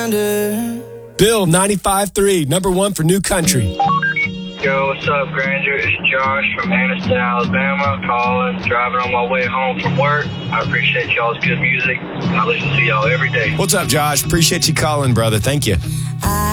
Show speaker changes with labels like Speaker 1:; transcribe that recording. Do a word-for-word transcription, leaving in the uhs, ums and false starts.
Speaker 1: under.
Speaker 2: Bill, ninety-five three, number one for New Country.
Speaker 3: Yo, what's up, Grandeur? It's Josh from Anniston, Alabama, calling, driving on my way home from work. I appreciate y'all's good music. I listen to y'all every day.
Speaker 2: What's up, Josh? Appreciate you calling, brother. Thank you.
Speaker 1: I